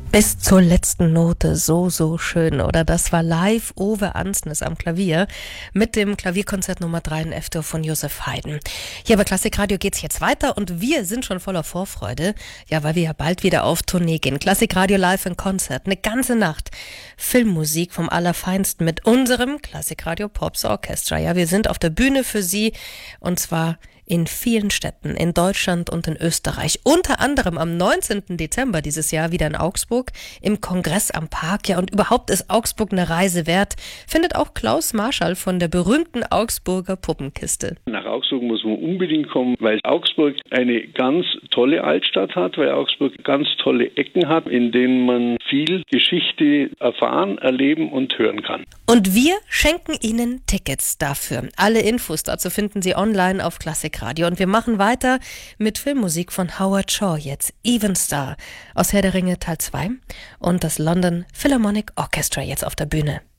Bis zur letzten Note, so schön, oder? Das war live Ove Ansnes am Klavier mit dem Klavierkonzert Nummer 3 in F-Dur von Joseph Haydn. Hier bei Klassikradio geht's jetzt weiter und wir sind schon voller Vorfreude, ja, weil wir ja bald wieder auf Tournee gehen. Klassikradio live in Konzert, eine ganze Nacht. Filmmusik vom Allerfeinsten mit unserem Klassikradio Pops Orchestra. Ja, wir sind auf der Bühne für Sie und zwar in vielen Städten in Deutschland und in Österreich. Unter anderem am 19. Dezember dieses Jahr wieder in Augsburg im Kongress am Park. Ja, und überhaupt ist Augsburg eine Reise wert, findet auch Klaus Marschall von der berühmten Augsburger Puppenkiste. Nach Augsburg muss man unbedingt kommen, weil Augsburg eine ganz tolle Altstadt hat, weil Augsburg ganz tolle Ecken hat, in denen man viel Geschichte erfahren, erleben und hören kann. Und wir schenken Ihnen Tickets dafür. Alle Infos dazu finden Sie online auf Klassikradio. Und wir machen weiter mit Filmmusik von Howard Shore jetzt. Even Star aus Herr der Ringe Teil 2 und das London Philharmonic Orchestra jetzt auf der Bühne.